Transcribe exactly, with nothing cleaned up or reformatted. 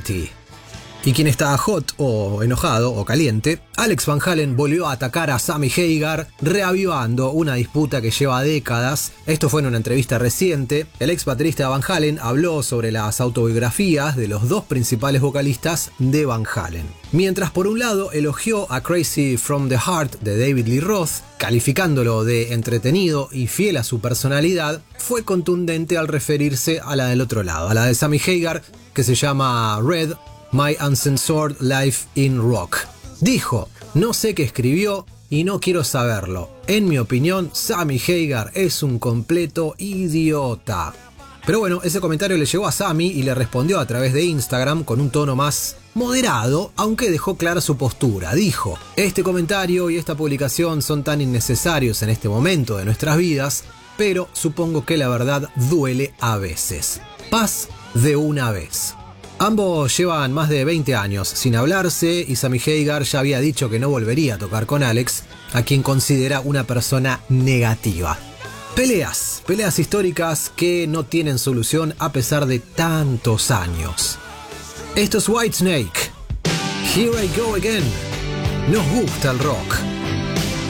Reality. Y quien está hot o enojado o caliente, Alex Van Halen volvió a atacar a Sammy Hagar, reavivando una disputa que lleva décadas. Esto fue en una entrevista reciente. El ex baterista Van Halen habló sobre las autobiografías de los dos principales vocalistas de Van Halen. Mientras por un lado elogió a Crazy from the Heart de David Lee Roth, calificándolo de entretenido y fiel a su personalidad, fue contundente al referirse a la del otro lado, a la de Sammy Hagar, que se llama Red, My Uncensored Life in Rock. Dijo, no sé qué escribió y no quiero saberlo. En mi opinión, Sammy Hagar es un completo idiota. Pero bueno, ese comentario le llegó a Sammy y le respondió a través de Instagram con un tono más moderado, aunque dejó clara su postura. Dijo, este comentario y esta publicación son tan innecesarios en este momento de nuestras vidas, pero supongo que la verdad duele a veces. Paz de una vez. Ambos llevan más de veinte años sin hablarse y Sammy Hagar ya había dicho que no volvería a tocar con Alex, a quien considera una persona negativa. Peleas, peleas históricas que no tienen solución a pesar de tantos años. Esto es Whitesnake. Here I go again. Nos gusta el rock.